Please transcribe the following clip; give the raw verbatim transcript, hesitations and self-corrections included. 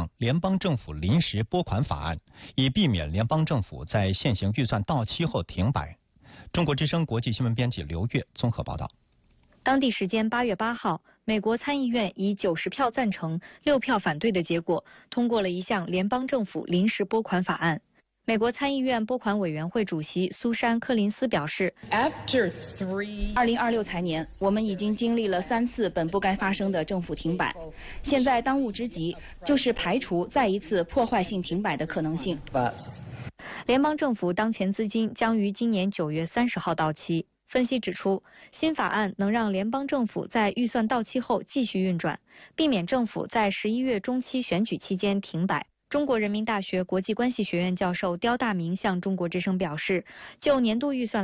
项联邦政府临时拨款法案，以避免联邦政府在现行预算到期后停摆。中国之声国际新闻编辑刘月综合报道。 当地时间八月八号，美国参议院以九十票赞成、六票反对的结果，通过了一项联邦政府临时拨款法案。美国参议院拨款委员会主席苏珊·柯林斯表示， 二零二六财年，我们已经经历了三次本不该发生的政府停摆，现在当务之急就是排除再一次破坏性停摆的可能性。 联邦政府当前资金将于今年九月三十号到期。分析指出，新法案能让联邦政府在预算到期后继续运转，避免政府在十一月中期选举期间停摆。中国人民大学国际关系学院教授刁大明向中国之声表示，就年度预算